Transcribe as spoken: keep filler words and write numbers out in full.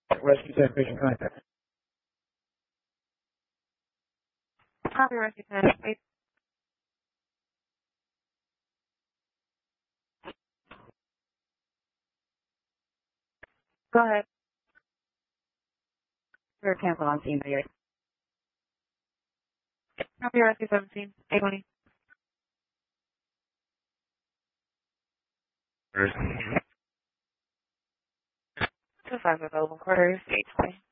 Rescue Center patient contact. Copy Rescue Center. Wait. Go ahead. We're canceled on scene, but Copy Rescue seventeen. eight twenty. Two five available quarters. eight twenty.